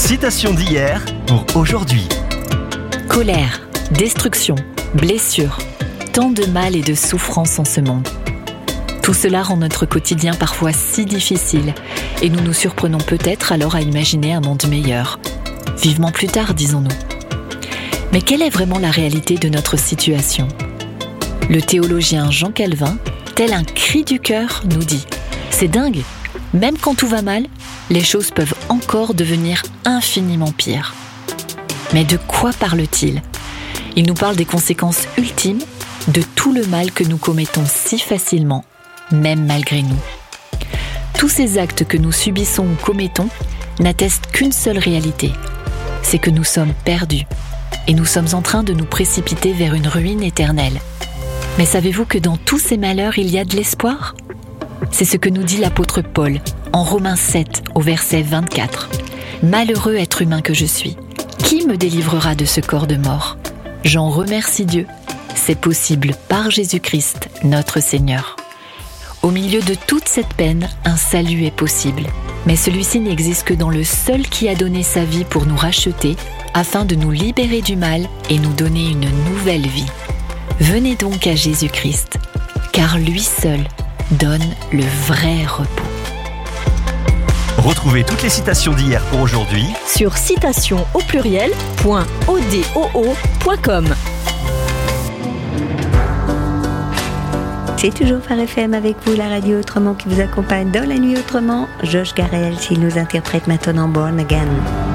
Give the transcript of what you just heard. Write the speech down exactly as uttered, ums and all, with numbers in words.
Citation d'hier pour aujourd'hui. Colère, destruction, blessure, tant de mal et de souffrance en ce monde. Tout cela rend notre quotidien parfois si difficile et nous nous surprenons peut-être alors à imaginer un monde meilleur. Vivement plus tard, disons-nous. Mais quelle est vraiment la réalité de notre situation ? Le théologien Jean Calvin, tel un cri du cœur, nous dit « C'est dingue, même quand tout va mal, les choses peuvent encore devenir infiniment pires. » Mais de quoi parle-t-il ? Il nous parle des conséquences ultimes de tout le mal que nous commettons si facilement, même malgré nous. Tous ces actes que nous subissons ou commettons n'attestent qu'une seule réalité, c'est que nous sommes perdus et nous sommes en train de nous précipiter vers une ruine éternelle. Mais savez-vous que dans tous ces malheurs, il y a de l'espoir ? C'est ce que nous dit l'apôtre Paul en Romains sept au verset vingt-quatre. « Malheureux être humain que je suis, qui me délivrera de ce corps de mort ? J'en remercie Dieu, c'est possible par Jésus-Christ, notre Seigneur. » Au milieu de toute cette peine, un salut est possible. Mais celui-ci n'existe que dans le seul qui a donné sa vie pour nous racheter, afin de nous libérer du mal et nous donner une nouvelle vie. Venez donc à Jésus-Christ, car lui seul donne le vrai repos. Retrouvez toutes les citations d'hier pour aujourd'hui sur citation au pluriel point odoo point com. C'est toujours Phare F M avec vous, la radio autrement qui vous accompagne dans la nuit autrement. Josh Garel, s'il nous interprète maintenant Born Again.